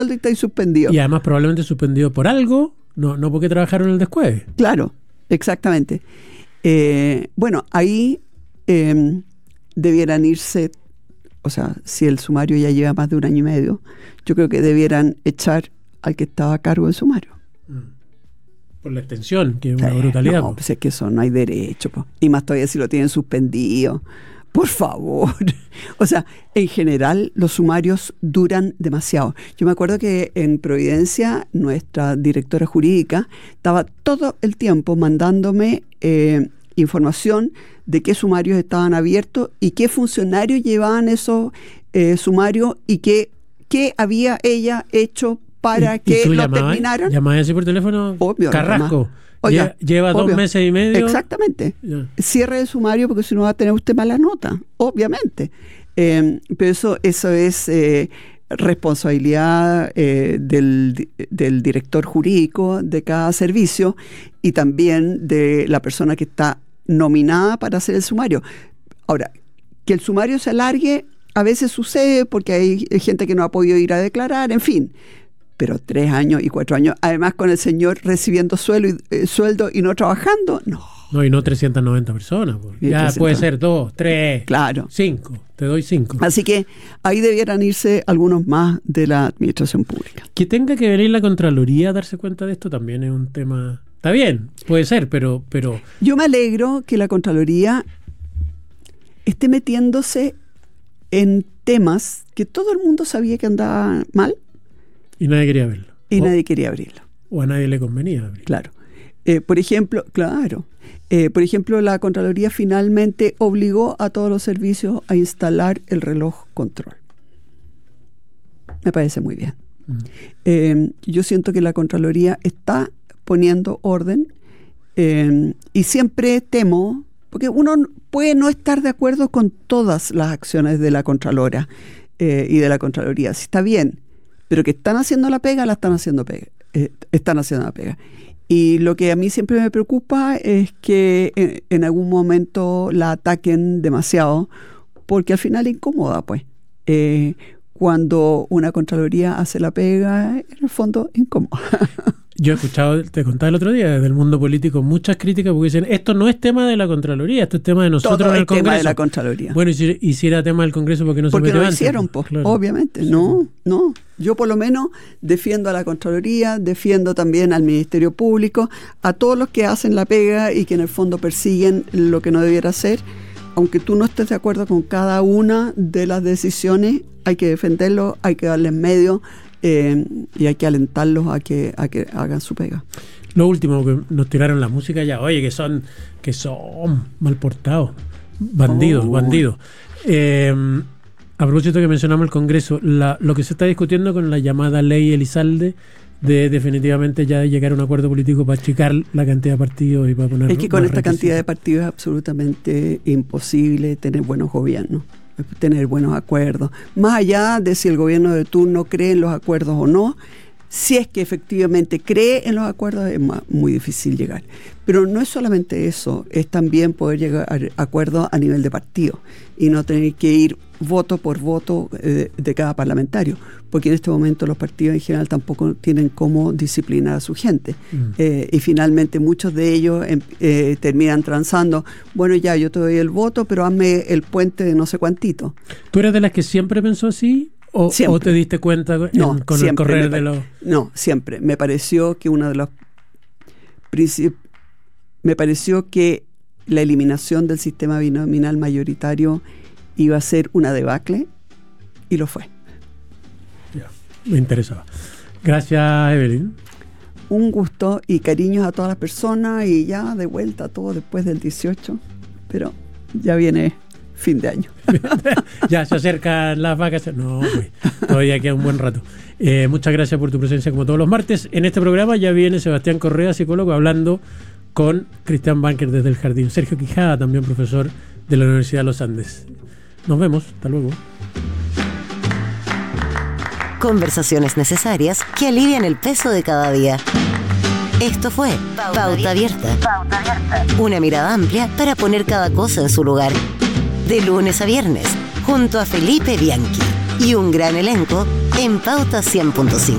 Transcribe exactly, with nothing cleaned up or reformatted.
y estáis suspendido. Y además probablemente suspendido por algo, no, no porque trabajaron en el descueve. Claro, exactamente. Eh, bueno, ahí eh, debieran irse, o sea, si el sumario ya lleva más de un año y medio, yo creo que debieran echar al que estaba a cargo del sumario. Por la extensión, que es una eh, brutalidad. No, pues es que eso no hay derecho. Po. Y más todavía si lo tienen suspendido. Por favor. O sea, en general los sumarios duran demasiado. Yo me acuerdo que en Providencia nuestra directora jurídica estaba todo el tiempo mandándome eh, información de qué sumarios estaban abiertos y qué funcionarios llevaban esos eh, sumarios y qué, qué había ella hecho para ¿Y, que y lo terminaran. ¿Llamabas así por teléfono? Obvio, Carrasco. Oiga, lleva obvio. dos meses y medio. Exactamente. Yeah. Cierre el sumario porque si no va a tener usted mala nota, obviamente. Eh, pero eso, eso es eh, responsabilidad eh, del, del director jurídico de cada servicio y también de la persona que está nominada para hacer el sumario. Ahora, que el sumario se alargue a veces sucede porque hay gente que no ha podido ir a declarar, en fin. Pero tres años y cuatro años, además con el señor recibiendo sueldo y, eh, sueldo y no trabajando, no. No, y no trescientas noventa personas. Ya trescientos puede ser dos, tres, claro. cinco. Te doy cinco. Así que ahí debieran irse algunos más de la administración pública. Que tenga que venir la Contraloría a darse cuenta de esto también es un tema... Está bien, puede ser, pero... pero... Yo me alegro que la Contraloría esté metiéndose en temas que todo el mundo sabía que andaban mal. Y nadie quería verlo. Y o, nadie quería abrirlo. O a nadie le convenía abrirlo. Claro. Eh, por ejemplo, claro. Eh, por ejemplo, la Contraloría finalmente obligó a todos los servicios a instalar el reloj control. Me parece muy bien. Mm. Eh, yo siento que la Contraloría está poniendo orden eh, y siempre temo, porque uno puede no estar de acuerdo con todas las acciones de la Contralora eh, y de la Contraloría. Si está bien, pero que están haciendo la pega, la están haciendo pega, eh, están haciendo la pega. Y lo que a mí siempre me preocupa es que en, en algún momento la ataquen demasiado, porque al final incomoda, pues. Eh, cuando una Contraloría hace la pega, en el fondo incomoda. Yo he escuchado, te contaba el otro día, desde el mundo político, muchas críticas porque dicen, esto no es tema de la Contraloría, esto es tema de nosotros Todo en el es Congreso. Tema de la Contraloría. Bueno, y si, y si era tema del Congreso, ¿por qué no se Porque metió no antes? hicieron, pues, claro. Obviamente. Sí. No, no. Yo por lo menos defiendo a la Contraloría, defiendo también al Ministerio Público, a todos los que hacen la pega y que en el fondo persiguen lo que no debiera hacer. Aunque tú no estés de acuerdo con cada una de las decisiones, hay que defenderlos, hay que darles medio. Eh, y hay que alentarlos a que, a que hagan su pega. Lo último, que nos tiraron la música ya, oye, que son que son mal portados, bandidos, oh. bandidos. Eh, a propósito que mencionamos el Congreso, la, lo que se está discutiendo con la llamada ley Elizalde, de definitivamente ya llegar a un acuerdo político para achicar la cantidad de partidos y para poner... Es que con esta requisitos. cantidad de partidos es absolutamente imposible tener buenos gobiernos, tener buenos acuerdos. Más allá de si el gobierno de turno cree en los acuerdos o no, si es que efectivamente cree en los acuerdos es más, muy difícil llegar. Pero no es solamente eso, es también poder llegar a acuerdos a nivel de partido y no tener que ir voto por voto eh, de cada parlamentario, porque en este momento los partidos en general tampoco tienen cómo disciplinar a su gente. Mm. Eh, y finalmente muchos de ellos eh, terminan transando, bueno, ya yo te doy el voto, pero hazme el puente de no sé cuantito. ¿Tú eres de las que siempre pensó así? ¿O, ¿o te diste cuenta en, no, con el correr de los...? No, siempre. Me pareció que uno de los princip- me pareció que la eliminación del sistema binominal mayoritario iba a ser una debacle, y lo fue. Ya, me interesaba. Gracias, Evelyn. Un gusto y cariños a todas las personas, y ya de vuelta todo después del dieciocho, pero ya viene fin de año. Ya se acercan las vacaciones. No, pues, todavía queda un buen rato. Eh, muchas gracias por tu presencia como todos los martes. En este programa ya viene Sebastián Correa, psicólogo, hablando con Cristian Banker desde el Jardín. Sergio Quijada, también profesor de la Universidad de los Andes. Nos vemos. Hasta luego. Conversaciones necesarias que alivian el peso de cada día. Esto fue Pauta, Pauta Abierta. Pauta Abierta. Una mirada amplia para poner cada cosa en su lugar. De lunes a viernes, junto a Felipe Bianchi y un gran elenco en Pauta cien punto cinco.